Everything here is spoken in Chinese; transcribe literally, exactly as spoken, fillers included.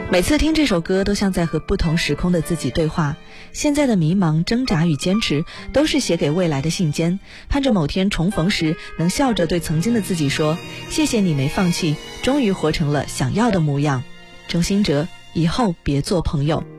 每次听这首歌都像在和不同时空的自己对话，现在的迷茫、挣扎与坚持都是写给未来的信笺，盼着某天重逢时能笑着对曾经的自己说，谢谢你没放弃，终于活成了想要的模样。周兴哲，以后别做朋友。